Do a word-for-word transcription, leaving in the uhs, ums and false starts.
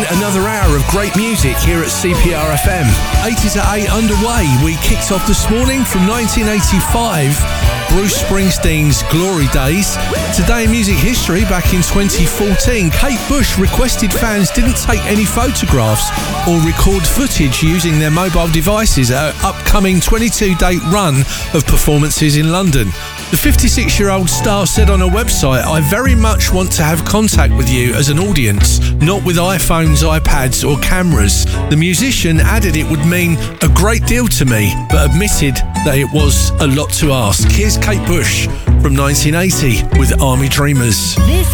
another hour of great music here at C P R F M. eighties at eight underway. We kicked off this morning from nineteen eighty-five, Bruce Springsteen's Glory Days. Today in music history, back in twenty fourteen, Kate Bush requested fans didn't take any photographs or record footage using their mobile devices at her upcoming twenty-two date run of performances in London. The fifty-six-year-old star said on her website, "I very much want to have contact with you as an audience, not with iPhones, iPads or cameras." The musician added it would mean a great deal to me, but admitted that it was a lot to ask. Here's Kate Bush from nineteen eighty with Army Dreamers. This